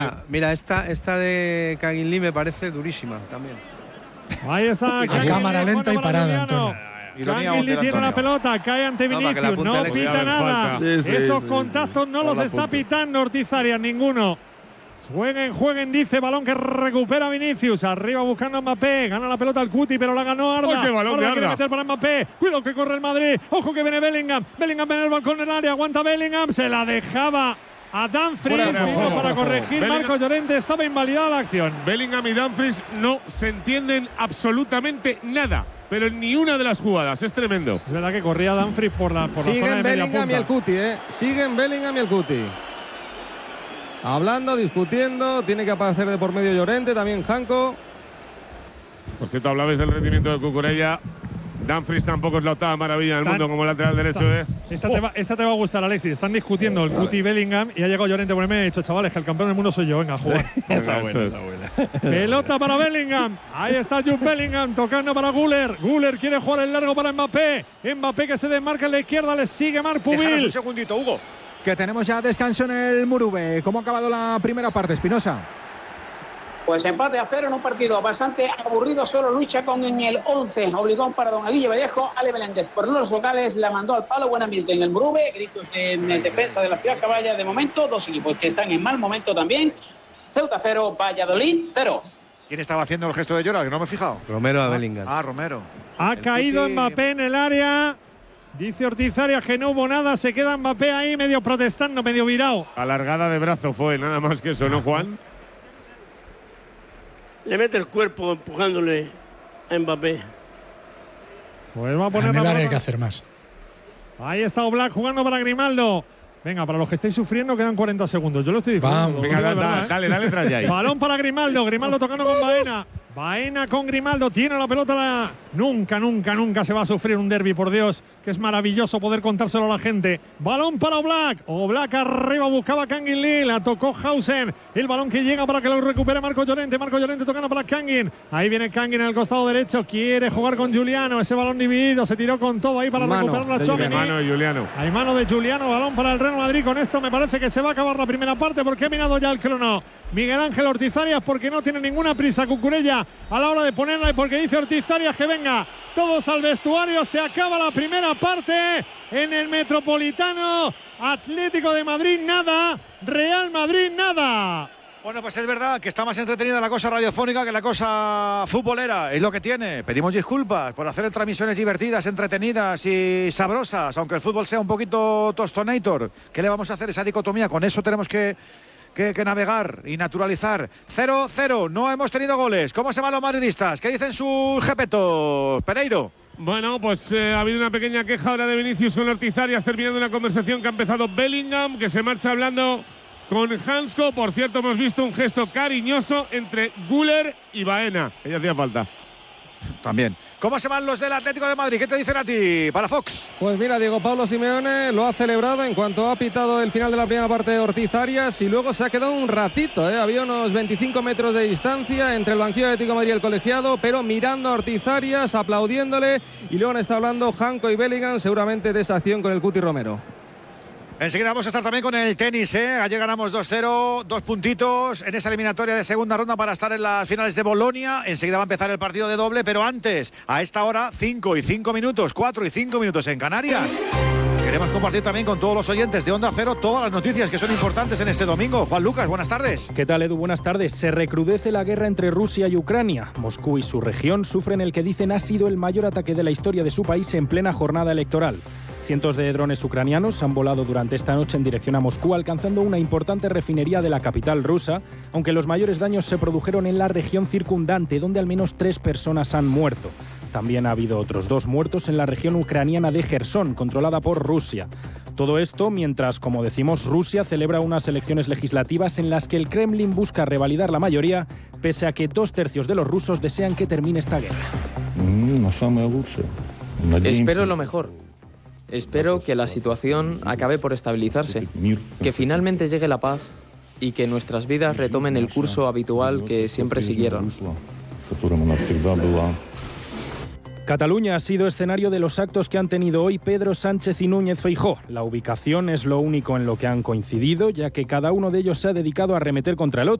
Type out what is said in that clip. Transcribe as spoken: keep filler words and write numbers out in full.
Mira, esta, esta de Kangin Lee me parece durísima también. Ahí está. A cámara lenta y parada, Antonio. Kangin Lee tiene la pelota, cae ante Vinicius, no, no pita nada. Sí, sí, Esos sí, contactos sí, no los está punta. pitando Ortiz Arias, ninguno. Jueguen, jueguen, dice, balón que recupera Vinicius. Arriba buscando a Mbappé. Gana la pelota al Cuti, pero la ganó Arda. ¡Oh, qué balón Arda de Arda! Quiere meter para Mbappé. Cuidado que corre el Madrid. Ojo que viene Bellingham. Bellingham viene el balcón en el área. Aguanta Bellingham. Se la dejaba a Dumfries. Vino para corregir. Marco Llorente. Estaba invalidada la acción. Bellingham y Dumfries no se entienden absolutamente nada. Pero en ni una de las jugadas. Es tremendo. Es verdad que corría Dumfries por la, por la zona de media punta. Siguen Bellingham y el Cuti, ¿eh? Siguen Bellingham y el Cuti. Hablando, discutiendo, tiene que aparecer de por medio Llorente, también Janko. Por cierto, hablabais del rendimiento de Cucurella. Dumfries tampoco es la octava maravilla del Están, mundo como lateral derecho, ¿eh? Esta te, va, esta te va a gustar, Alexis. Están discutiendo el vale. Cuti y Bellingham y ha llegado Llorente por el medio y ha dicho, chavales, que el campeón del mundo soy yo, venga a jugar. Esa buena, esa buena. Pelota para Bellingham. Ahí está Jude Bellingham tocando para Güler. Güler quiere jugar el largo para Mbappé. Mbappé que se desmarca en la izquierda, le sigue Marc Pubil. Déjanos un segundito, Hugo. Que tenemos ya descanso en el Murube. ¿Cómo ha acabado la primera parte, Espinosa? Pues empate a cero en un partido bastante aburrido. Solo Luis Chacón en el once. Obligó un paradón a Guille Vallejo. Ale Meléndez por los locales la mandó al palo. Buen ambiente en el Murube. Gritos en defensa de la ciudad caballa. De momento, dos equipos que están en mal momento también. Ceuta cero, Valladolid cero. ¿Quién estaba haciendo el gesto de llorar? Que no me he fijado. Romero a Bellingham. Ah, Romero. Ha el caído Cuti... Mbappé en el área. Dice Ortiz Arias que no hubo nada, se queda Mbappé ahí medio protestando, medio virado. Alargada de brazo fue, nada más que eso, ¿no, Juan? Le mete el cuerpo empujándole a Mbappé. Pues va a poner en el la área hay que hacer más. Ahí está Oblak jugando para Grimaldo. Venga, para los que estáis sufriendo quedan cuarenta segundos. Yo lo estoy diciendo. Vamos, venga, da, verdad, da, ¿eh? dale, dale, tras ahí. Balón para Grimaldo, Grimaldo tocando con Baena. Baena con Grimaldo, tiene la pelota. La... Nunca, nunca, nunca se va a sufrir un derbi, por Dios, que es maravilloso poder contárselo a la gente. Balón para Oblak. Oblak arriba, buscaba Kangin Lee, la tocó Hausen. El balón que llega para que lo recupere Marco Llorente. Marco Llorente tocando para Kangin. Ahí viene Kangin en el costado derecho, quiere jugar con Giuliano. Ese balón dividido, se tiró con todo ahí para mano recuperar la Tchouaméni. Mano de Giuliano. Hay mano de Giuliano, balón para el Real Madrid. Con esto me parece que se va a acabar la primera parte porque ha mirado ya el crono Miguel Ángel Ortiz Arias, porque no tiene ninguna prisa Cucurella a la hora de ponerla y porque dice Ortiz Arias que venga todos al vestuario. Se acaba la primera parte en el Metropolitano. Atlético de Madrid nada, Real Madrid nada. Bueno, pues es verdad que está más entretenida la cosa radiofónica que la cosa futbolera. Es lo que tiene. Pedimos disculpas por hacer transmisiones divertidas, entretenidas y sabrosas, aunque el fútbol sea un poquito tostonator. ¿Qué le vamos a hacer esa dicotomía? Con eso tenemos que, que, que navegar y naturalizar. cero cero, no hemos tenido goles. ¿Cómo se van los madridistas? ¿Qué dicen sus jepetos? Pereiro. Bueno, pues eh, ha habido una pequeña queja ahora de Vinicius con Ortiz Arias, terminando una conversación que ha empezado Bellingham, que se marcha hablando con Hansko. Por cierto, hemos visto un gesto cariñoso entre Güler y Baena, que ya hacía falta. También. ¿Cómo se van los del Atlético de Madrid? ¿Qué te dicen a ti, para Fox? Pues mira, Diego Pablo Simeone lo ha celebrado en cuanto ha pitado el final de la primera parte de Ortiz Arias y luego se ha quedado un ratito, ¿eh? Había unos veinticinco metros de distancia entre el banquillo de Atlético de Madrid y el colegiado, pero mirando a Ortiz Arias, aplaudiéndole, y luego está hablando Janko y Bellingham seguramente de esa acción con el Cuti Romero. Enseguida vamos a estar también con el tenis, ¿eh? Ayer ganamos dos cero, dos puntitos en esa eliminatoria de segunda ronda para estar en las finales de Bolonia. Enseguida va a empezar el partido de doble, pero antes, a esta hora, cinco y cinco minutos, cuatro y cinco minutos en Canarias. Queremos compartir también con todos los oyentes de Onda Cero todas las noticias que son importantes en este domingo. Juan Lucas, buenas tardes. ¿Qué tal, Edu? Buenas tardes. Se recrudece la guerra entre Rusia y Ucrania. Moscú y su región sufren el que dicen ha sido el mayor ataque de la historia de su país en plena jornada electoral. Cientos de drones ucranianos han volado durante esta noche en dirección a Moscú, alcanzando una importante refinería de la capital rusa, aunque los mayores daños se produjeron en la región circundante, donde al menos tres personas han muerto. También ha habido otros dos muertos en la región ucraniana de Jersón, controlada por Rusia. Todo esto mientras, como decimos, Rusia celebra unas elecciones legislativas en las que el Kremlin busca revalidar la mayoría, pese a que dos tercios de los rusos desean que termine esta guerra. Espero lo mejor. Espero que la situación acabe por estabilizarse, que finalmente llegue la paz y que nuestras vidas retomen el curso habitual que siempre siguieron. Cataluña ha sido escenario de los actos que han tenido hoy Pedro Sánchez y Núñez Feijóo. La ubicación es lo único en lo que han coincidido, ya que cada uno de ellos se ha dedicado a arremeter contra el otro.